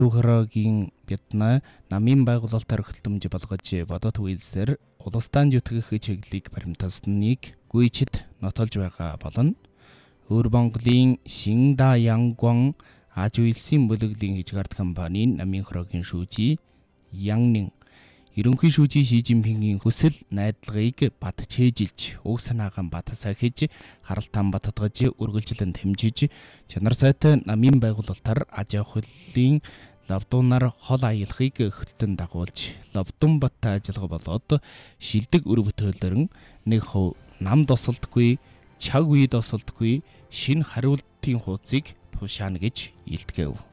Ухарогийн Бятна намын байгуулалтаар хөтөлбөмж болгож бодот үйлсээр улсдаан зүтгэх чиглэлийг баримтасныг гүйчид нотолж байгаа болно. Өвөр Монголын Шинда Янгван аж үйлсийн бүлэглэлийн хязгаарт компанийн намын хорогийн шүүжий Яннин ерөнхий шүүжий Ши Жинпингийн хүсэл найдлагыг батчээжилж, уг санаагаан батсахиж, харалтаан баттгаж, үргэлжлэн хэмжиж, чанар сайтай намын байгуулалтаар аж ахуйлын лавдуунаар хол аялахыг хөтлөн дагуулж, лавдун баттай ажиллага болоод шилдэг үр бүтээлэрэн 1% нам досолдгүй, чаг үе досолдгүй, шинэ хариултын хуудсыг тушаана гэж илтгэв.